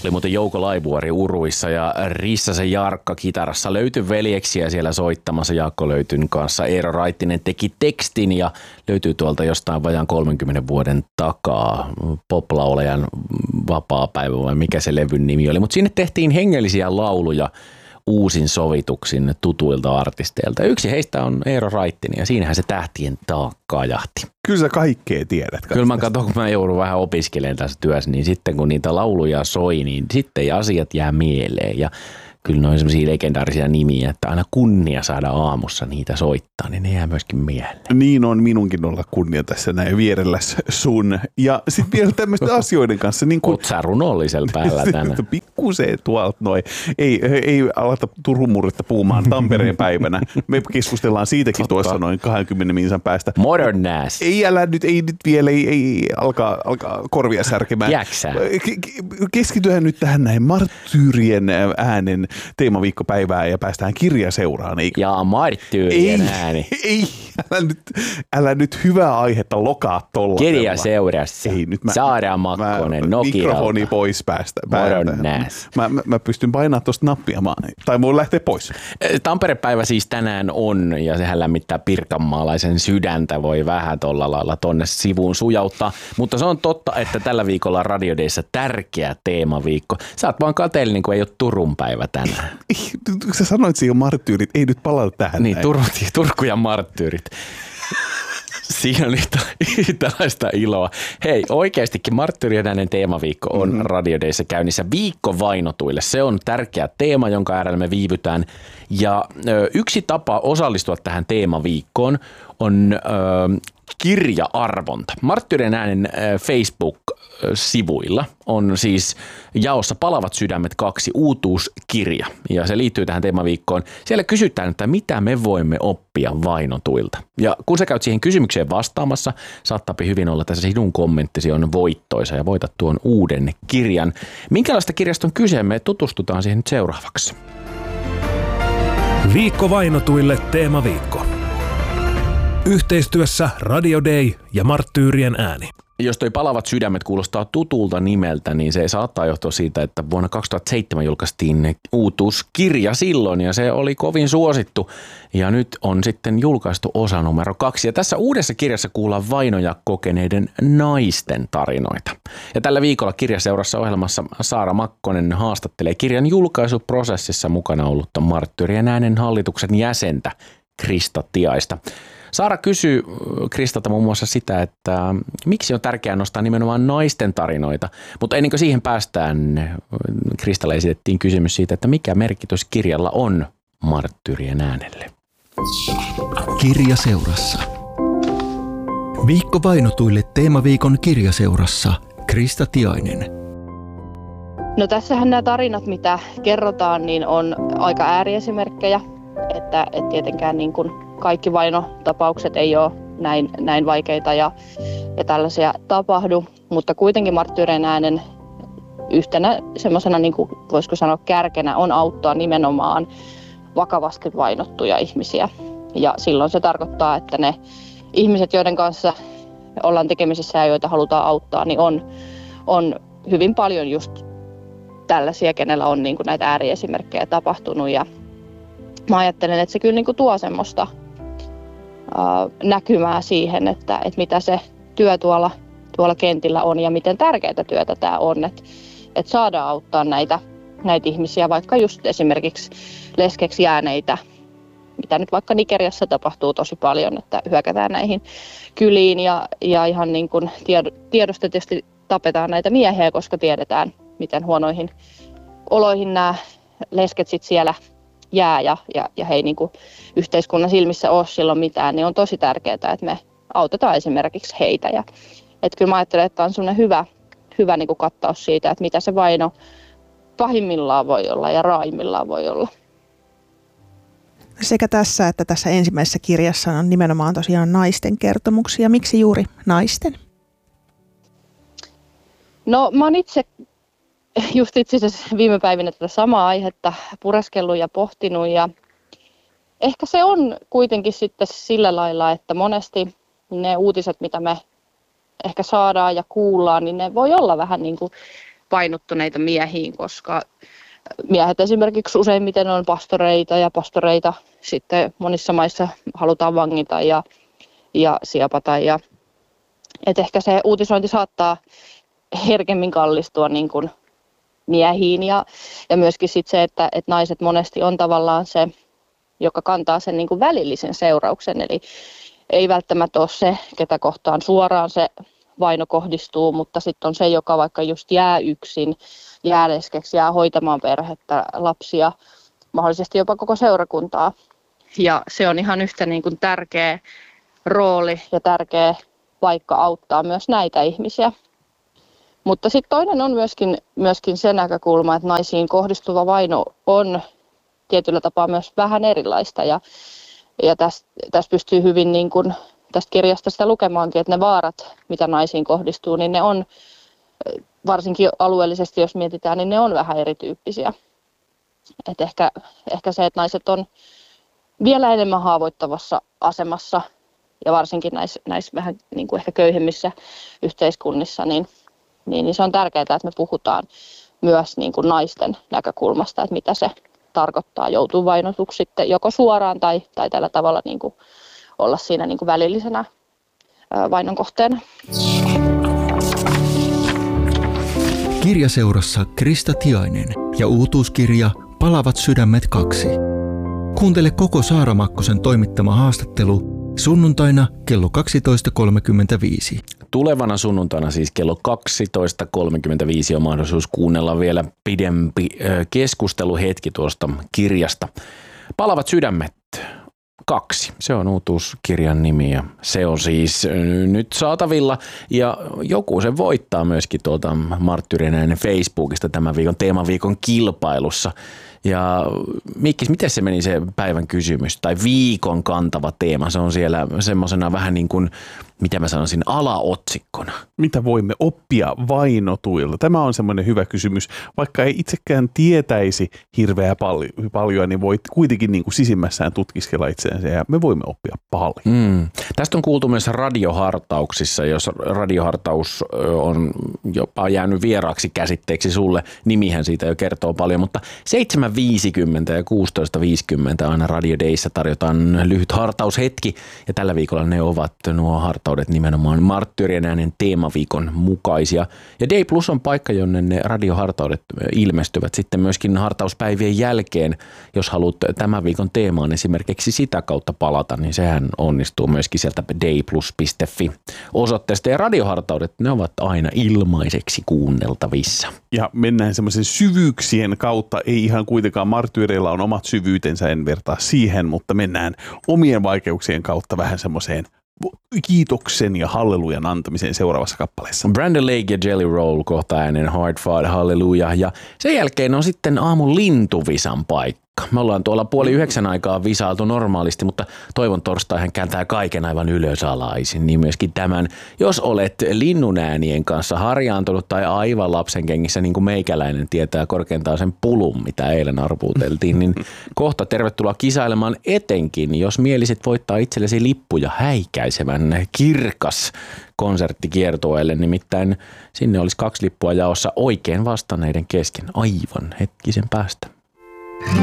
Oli muuten Jouko Laivuori uruissa ja Rissasen Jarkka kitarassa. Löytyi veljeksiä siellä soittamassa Jaakko Löytyn kanssa. Eero Raittinen teki tekstin ja löytyy tuolta jostain vajaan 30 vuoden takaa. Poplaulajan vapaapäivä vai mikä se levyn nimi oli. Mutta sinne tehtiin hengellisiä lauluja uusin sovituksin tutuilta artisteilta. Yksi heistä on Eero Raittinen ja siinähän se tähtien taakka kajahti. Kyllä sä kaikkea tiedät. Kyllä mä katson, kun mä joudun vähän opiskelemaan tässä työssä, niin sitten kun niitä lauluja soi, niin sitten asiat jää mieleen. Ja kyllä ne on semmoisia legendaarisia nimiä, että aina kunnia saada aamussa niitä soittaa, niin ne jää myöskin mieleen. Niin on minunkin olla kunnia tässä näin vierellä sun. Ja sitten vielä tämmöisten asioiden kanssa. Niin oot sä runollisella päällä tänään. Pikkuseen tuolta noin. Ei alata Turun murretta puhumaan Tampereen päivänä. Me keskustellaan siitäkin tuossa noin 20 minsan päästä. Modern ass. Ei nyt vielä, ei alkaa korvia särkemään. Jäksää. Keskityhän nyt tähän näin marttyyrien äänen teemaviikkopäivää ja päästään kirjaseuraan. Ja marttyyrien ääni. Älä nyt hyvää aihetta lokaa tolla. Kirjaseurassa. Saara Makkonen, Nokiralta. Mikrofoni pois päästä. Mä pystyn painamaan tuosta nappia tai voin lähteä pois. Tampere-päivä siis tänään on ja sehän lämmittää pirkanmaalaisen sydäntä. Voi vähän tolla lailla tonne sivuun sujauttaa. Mutta se on totta, että tällä viikolla on Radio Dayssä tärkeä teemaviikko. Sä oot vaan kateellinen, kun ei ole Turun päivä tänään. Sä sanoit siihen marttyyrit, ei nyt palata tähän. Niin, Turku ja marttyyrit. Siinä oli tällaista iloa. Hei, oikeastikin marttyyrien äänen teemaviikko on Radio Dayssä käynnissä. Viikko vainotuille. Se on tärkeä teema, jonka äärellä me viivytään. Ja yksi tapa osallistua tähän teemaviikkoon on kirja-arvonta. Marttyyrien äänen Facebook-sivuilla on siis jaossa Palavat sydämet 2 uutuuskirja ja se liittyy tähän teemaviikkoon. Siellä kysytään, että mitä me voimme oppia vainotuilta. Ja kun sä käyt siihen kysymykseen vastaamassa, saattaa hyvin olla, että sinun kommenttisi on voittoisa ja voitat tuon uuden kirjan. Minkälaista kirjasta on kyse? Me tutustutaan siihen nyt seuraavaksi. Viikko vainotuille teemaviikko. Yhteistyössä Radio Day ja Marttyyrien ääni. Jos toi Palavat sydämet kuulostaa tutulta nimeltä, niin se saattaa johtua siitä, että vuonna 2007 julkaistiin uutuuskirja silloin ja se oli kovin suosittu. Ja nyt on sitten julkaistu osa numero 2. Ja tässä uudessa kirjassa kuullaan vainoja kokeneiden naisten tarinoita. Ja tällä viikolla kirjaseurassa ohjelmassa Saara Makkonen haastattelee kirjan julkaisuprosessissa mukana ollutta Marttyyrien äänen hallituksen jäsentä Krista Tiaista. Saara kysyy Kristalta muun muassa sitä, että miksi on tärkeää nostaa nimenomaan naisten tarinoita, mutta ennen kuin siihen päästään, Kristalle esitettiin kysymys siitä, että mikä merkitys kirjalla on marttyyrien äänelle. Kirjaseurassa. Viikko vainotuille teemaviikon kirjaseurassa Krista Tiainen. No tässähän nämä tarinat, mitä kerrotaan, niin on aika ääriesimerkkejä, että tietenkään niin kuin kaikki vainotapaukset ei ole näin vaikeita ja tällaisia tapahdu, mutta kuitenkin marttyyrien äänen yhtenä semmoisena, niin kuin voisiko sanoa kärkenä, on auttaa nimenomaan vakavasti vainottuja ihmisiä. Ja silloin se tarkoittaa, että ne ihmiset, joiden kanssa ollaan tekemisissä ja joita halutaan auttaa, niin on hyvin paljon just tällaisia, kenellä on niin kuin näitä ääriesimerkkejä tapahtunut. Ja mä ajattelen, että se kyllä niin kuin tuo semmoista näkymää siihen, että mitä se työ tuolla kentillä on ja miten tärkeää työtä tämä on, että saadaan auttaa näitä ihmisiä, vaikka just esimerkiksi leskeksi jääneitä, mitä nyt vaikka Nigeriassa tapahtuu tosi paljon, että hyökätään näihin kyliin ja ihan niin kuin tiedosta tietysti tapetaan näitä miehiä, koska tiedetään, miten huonoihin oloihin nämä lesket sit siellä jää ja he ei niin kuin yhteiskunnan silmissä ole silloin mitään, niin on tosi tärkeää, että me autetaan esimerkiksi heitä. Ja, että kyllä mä ajattelen, että on sellainen hyvä niin kuin kattaus siitä, että mitä se vaino pahimmillaan voi olla ja raajimmillaan voi olla. Sekä tässä että tässä ensimmäisessä kirjassa on nimenomaan tosiaan naisten kertomuksia. Miksi juuri naisten? No mä oon itse asiassa viime päivinä tätä samaa aihetta pureskellut ja pohtinut ja ehkä se on kuitenkin sitten sillä lailla, että monesti ne uutiset, mitä me ehkä saadaan ja kuullaan, niin ne voi olla vähän niin kuin painottuneita miehiin, koska miehet esimerkiksi useimmiten on pastoreita ja pastoreita sitten monissa maissa halutaan vangita ja siepata. Et ehkä se uutisointi saattaa herkemmin kallistua niin kuin miehiin ja myöskin sit se, että naiset monesti on tavallaan se, joka kantaa sen niin kuin välillisen seurauksen. Eli ei välttämättä ole se, ketä kohtaan suoraan se vaino kohdistuu, mutta sitten on se, joka vaikka just jää yksin, jää leskeksi, jää hoitamaan perhettä, lapsia, mahdollisesti jopa koko seurakuntaa. Ja se on ihan yhtä niin kuin tärkeä rooli ja tärkeä paikka auttaa myös näitä ihmisiä. Mutta sitten toinen on myöskin se näkökulma, että naisiin kohdistuva vaino on tietyllä tapaa myös vähän erilaista. Ja tästä pystyy hyvin niin kuin tästä kirjasta sitä lukemaankin, että ne vaarat, mitä naisiin kohdistuu, niin ne on, varsinkin alueellisesti jos mietitään, niin ne on vähän erityyppisiä. Et ehkä se, että naiset on vielä enemmän haavoittavassa asemassa ja varsinkin näissä vähän niin kuin ehkä köyhemmissä yhteiskunnissa, niin se on tärkeää, että me puhutaan myös niin kuin naisten näkökulmasta, että mitä se tarkoittaa, joutuu vainotuksi sitten joko suoraan tai tällä tavalla niin kuin olla siinä niin kuin välillisenä vainon kohteena. Kirjaseurassa Krista Tiainen ja uutuuskirja Palavat sydämet 2. Kuuntele koko Saara Makkosen toimittama haastattelu sunnuntaina kello 12.35. Tulevana sunnuntaina siis kello 12.35 on mahdollisuus kuunnella vielä pidempi keskusteluhetki tuosta kirjasta. Palavat sydämet 2. Se on uutuuskirjan nimi ja se on siis nyt saatavilla ja joku se voittaa myöskin tuolta Marttyyrien äänen Facebookista tämän viikon teemaviikon kilpailussa. Ja Mikkis, miten se meni se päivän kysymys tai viikon kantava teema? Se on siellä semmoisena vähän niin kuin, mitä mä sanoisin, alaotsikkona. Mitä voimme oppia vainotuilta? Tämä on semmoinen hyvä kysymys. Vaikka ei itsekään tietäisi hirveän paljon, niin voi kuitenkin niin kuin sisimmässään tutkiskella itseänsä ja me voimme oppia paljon. Tästä on kuultu myös radiohartauksissa, jos radiohartaus on jopa jäänyt vieraaksi käsitteeksi sulle. Nimihän siitä jo kertoo paljon, mutta 7.50 ja 16.50 aina Radio Dayssä tarjotaan lyhyt hartaushetki ja tällä viikolla ne ovat nuo hartaudet nimenomaan Marttyyrien äänen teemaviikon mukaisia. Ja Day Plus on paikka, jonne ne radiohartaudet ilmestyvät sitten myöskin hartauspäivien jälkeen. Jos haluat tämän viikon teemaan esimerkiksi sitä kautta palata, niin sehän onnistuu myöskin sieltä dayplus.fi osoitteesta. Ja radiohartaudet, ne ovat aina ilmaiseksi kuunneltavissa. Ja mennään semmoisen syvyyksien kautta, ei ihan kuitenkaan Marttyyreilla on omat syvyytensä, en vertaa siihen, mutta mennään omien vaikeuksien kautta vähän semmoiseen kiitoksen ja hallelujan antamiseen seuraavassa kappaleessa. Brandon Lake ja Jelly Roll kohta äänen Hard Fought Hallelujah ja sen jälkeen on sitten aamun lintuvisan paikka. Me ollaan tuolla 8:30 aikaa visailtu normaalisti, mutta toivon torstaihan kääntää kaiken aivan ylösalaisin. Niin myöskin tämän, jos olet linnunäänien kanssa harjaantunut tai aivan lapsenkengissä, niin kuin meikäläinen tietää korkeintaan sen pulun, mitä eilen arvuuteltiin, niin kohta tervetuloa kisailemaan etenkin, jos mielisit voittaa itsellesi lippuja häikäisevän kirkas konserttikiertueelle. Nimittäin sinne olisi 2 lippua jaossa oikein vastanneiden kesken aivan hetkisen päästä.